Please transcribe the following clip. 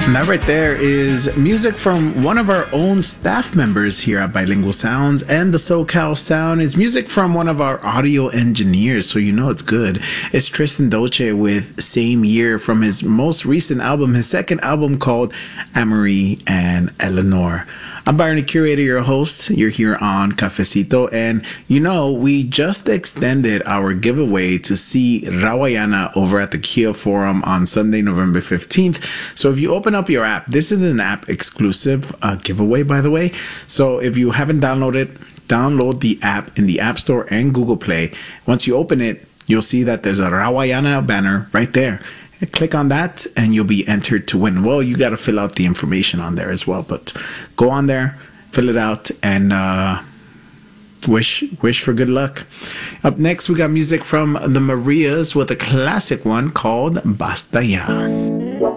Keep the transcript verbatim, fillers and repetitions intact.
And that right there is music from one of our own staff members here at Bilingual Sounds, and the SoCal Sound is music from one of our audio engineers, so you know it's good. It's Tristan Dolce with Same Year from his most recent album, his second album called Amory and Eleanor. I'm Byron, the curator, your host. You're here on Cafecito, and you know, we just extended our giveaway to see Rawayana over at the Kia Forum on Sunday, November fifteenth. So if you open up your app, this is an app exclusive uh, giveaway, by the way. So if you haven't downloaded, download the app in the App Store and Google Play. Once you open it, you'll see that there's a Rawayana banner right there. Click on that and you'll be entered to win. Well, you got to fill out the information on there as well, but go on there, fill it out, and uh, wish wish for good luck. Up next, we got music from the Marias with a classic one called Basta Ya.